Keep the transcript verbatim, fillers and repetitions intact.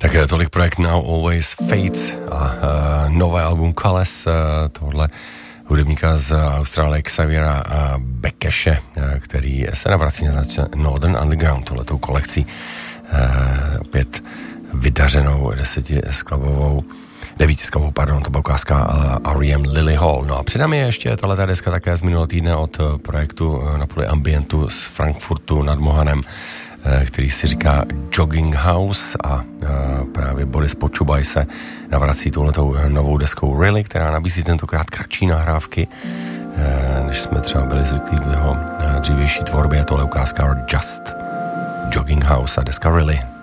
Tak tolik projekt Now Always Fades a uh, nové album Colors uh, tohle hudebníka z Austrálie Xaviera uh, Bekeše, uh, který se navrací na Northern Underground tohletou kolekcí, uh, opět vydařenou desetiskladbovou devítiskladbovou, pardon, to byla ukázka uh, R E M Lily Hall. No a před námi je ještě tahleta deska také z minulého týdne od uh, projektu uh, na poli Ambientu z Frankfurtu nad Mohanem, který si říká Jogging House, a právě Boris Počubaj se navrací touhletou novou deskou Really, která nabízí tentokrát kratší nahrávky, než jsme třeba byli zvyklí v jeho dřívější tvorbě. Tohle ukázka Just Jogging House a deska Really.